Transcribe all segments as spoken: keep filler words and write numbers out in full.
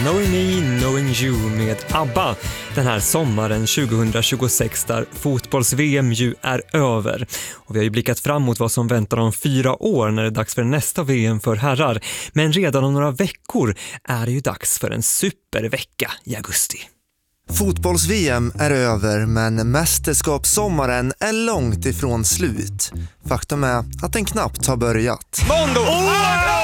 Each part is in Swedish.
Knowing Me, Knowing You med ABBA den här sommaren tjugohundratjugosex där fotbolls-V M ju är över. Och vi har ju blickat fram mot vad som väntar om fyra år när det är dags för nästa V M för herrar. Men redan om några veckor är det ju dags för en supervecka i augusti. Fotbolls-V M är över, men mästerskapssommaren är långt ifrån slut. Faktum är att den knappt har börjat. Mondo! Oh!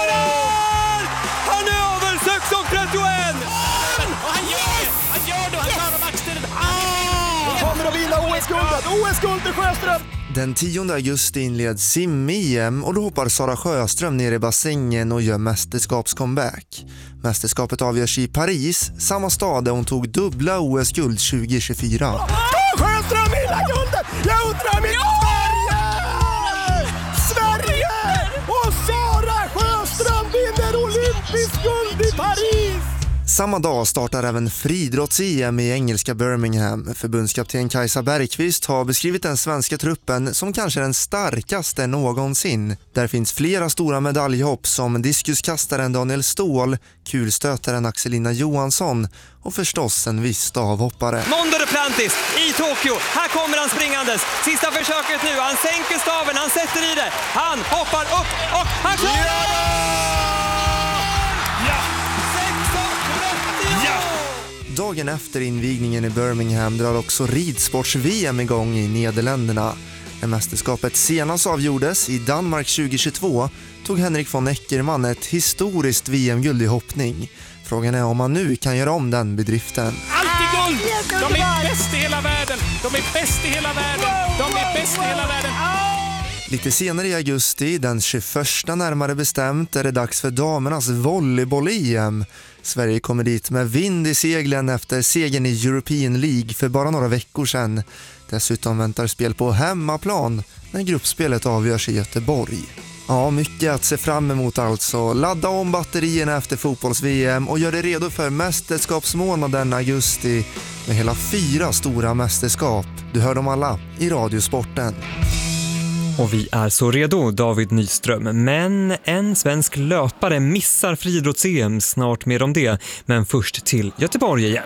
Han är över sex trettioett! Han gör det! Han gör det! Han tar maxtiden! Ah! Kommer att vinna O S-guldet! O S-guld till Sjöström! Den tionde augusti inleds sim-E M och då hoppar Sara Sjöström ner i bassängen och gör mästerskapscomeback. Mästerskapet avgörs i Paris, samma stad där hon tog dubbla O S-guld tjugo tjugofyra. Oh, Sjöström vinner guldet! Jag undrar mitt Sverige! Sverige! Och Sara Sjöström vinner olympisk guld i Paris! Samma dag startar även friidrotts-E M i engelska Birmingham. Förbundskapten Kajsa Bergqvist har beskrivit den svenska truppen som kanske den starkaste någonsin. Där finns flera stora medaljhopp som diskuskastaren Daniel Ståhl, kulstötaren Axelina Johansson och förstås en viss stavhoppare. Mondo Duplantis i Tokyo. Här kommer han springandes. Sista försöket nu. Han sänker staven, han sätter i det. Han hoppar upp och han klarar det! Dagen efter invigningen i Birmingham drar också ridsports-V M igång i Nederländerna. När mästerskapet senast avgjordes i Danmark tjugohundratjugotvå tog Henrik von Eckermann ett historiskt V M-guld i hoppning. Frågan är om han nu kan göra om den bedriften. Alltid guld! De är bäst i hela världen! De är bäst i hela världen! De är bäst i hela världen! Lite senare i augusti, den tjugoförsta närmare bestämt, är det dags för damernas volleyboll-E M. Sverige kommer dit med vind i seglen efter segern i European League för bara några veckor sedan. Dessutom väntar spel på hemmaplan när gruppspelet avgörs i Göteborg. Ja, mycket att se fram emot alltså. Ladda om batterierna efter fotbolls-V M och gör det redo för mästerskapsmånaden augusti med hela fyra stora mästerskap. Du hör dem alla i Radiosporten. Och vi är så redo, David Nyström. Men en svensk löpare missar friidrotts-E M, snart mer om det. Men först till Göteborg igen.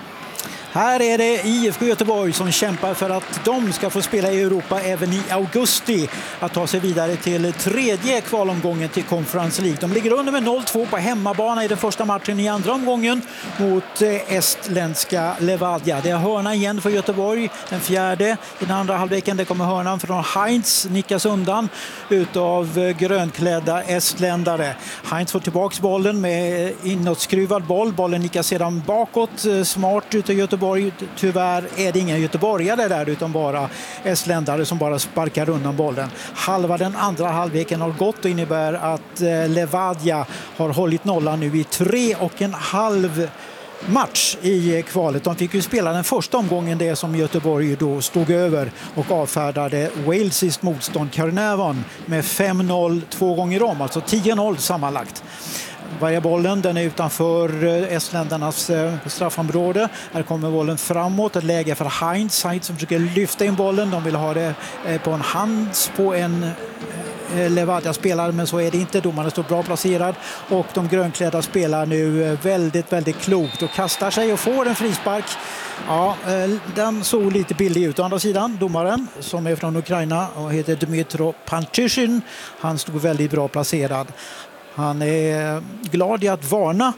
Här är det I F K Göteborg som kämpar för att de ska få spela i Europa även i augusti. Att ta sig vidare till tredje kvalomgången till Conference League. De ligger under med noll två på hemmabana i den första matchen i andra omgången mot estländska Levadia. Det är hörna igen för Göteborg. Den fjärde i den andra halvleken. Det kommer hörnan från Heinz, nickas undan utav grönklädda estländare. Heinz får tillbaks bollen med inåtskruvad boll. Bollen nickas sedan bakåt. Smart utav Göteborg. Tyvärr är det inga göteborgare där utan bara estländare som bara sparkar undan bollen. Halva den andra halvleken har gått och innebär att Levadia har hållit nollan nu i tre och en halv match i kvalet. De fick ju spela den första omgången, det som Göteborg då stod över och avfärdade walesiskt motstånd Carnarvon med fem noll två gånger om, alltså tio noll sammanlagt. Varje bollen, den är utanför estländarnas straffområde. Här kommer bollen framåt, ett läge för Heinz. Heinz som försöker lyfta in bollen. De vill ha det på en hands på en Levadia-spelare, men så är det inte. Domaren står bra placerad och de grönklädda spelar nu väldigt, väldigt klokt och kastar sig och får en frispark. Ja, den såg lite billig ut. Å andra sidan, domaren som är från Ukraina och heter Dmytro Panchyshin, han stod väldigt bra placerad. Han är glad i att varna.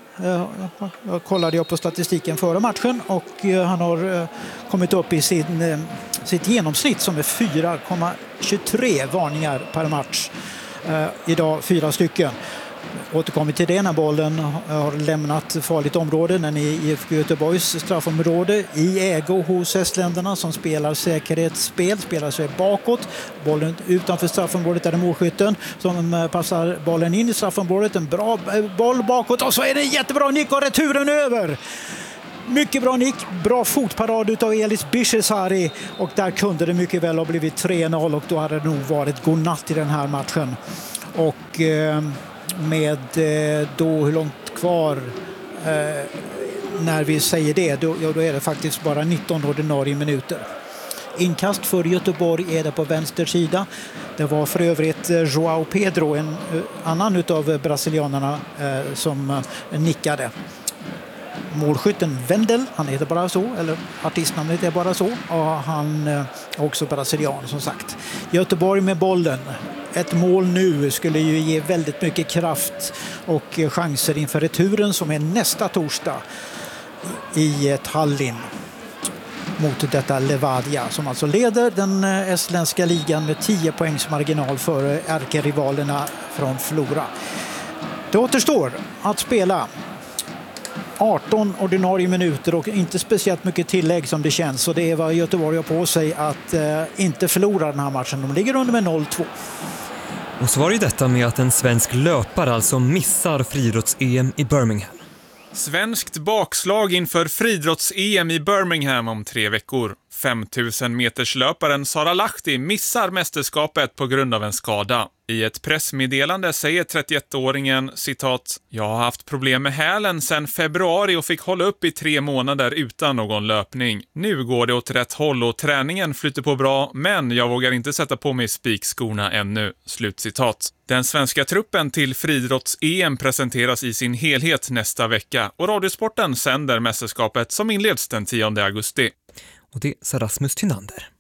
Jag kollade jag på statistiken före matchen och han har kommit upp i sin, sitt genomsnitt som är fyra komma tjugotre varningar per match. Idag fyra stycken. Återkommer till det när bollen har lämnat farligt område, när ni i I F K Göteborgs straffområde i ägo hos estländarna som spelar säkerhetsspel, spelar sig bakåt. Bollen utanför straffområdet är det målskytten som passar bollen in i straffområdet. En bra boll bakåt och så är det en jättebra nick och returen över. Mycket bra nick, bra fotparad utav Elis Bishesari och där kunde det mycket väl ha blivit tre noll och då hade det nog varit godnatt i den här matchen. Och eh, med då hur långt kvar eh, när vi säger det, då, ja, då är det faktiskt bara nitton ordinarie minuter. Inkast för Göteborg är det på vänster sida. Det var för övrigt João Pedro, en annan utav brasilianerna, eh, som nickade. målskytten Wendel, han heter bara så, eller artistnamnet är bara så, och han är också brasilian som sagt. Göteborg med bollen. Ett mål nu skulle ju ge väldigt mycket kraft och chanser inför returen som är nästa torsdag i Tallinn mot detta Levadia som alltså leder den estländska ligan med tio poängs marginal före ärkerivalerna från Flora. Det återstår att spela arton ordinarie minuter och inte speciellt mycket tillägg som det känns, så det är vad Göteborg har på sig att eh, inte förlora den här matchen. De ligger under med noll två. Och så var det ju detta med att en svensk löpare alltså missar friidrotts-E M i Birmingham. Svenskt bakslag inför friidrotts-E M i Birmingham om tre veckor. femtusen meterslöparen Sara Lahti missar mästerskapet på grund av en skada. I ett pressmeddelande säger trettioettåringen, citat, jag har haft problem med hälen sedan februari och fick hålla upp i tre månader utan någon löpning. Nu går det åt rätt håll och träningen flyter på bra, men jag vågar inte sätta på mig spikskorna ännu. Slutcitat. Den svenska truppen till friidrotts-E M presenteras i sin helhet nästa vecka och Radiosporten sänder mästerskapet som inleds den tionde augusti. Och det är Rasmus Tynander.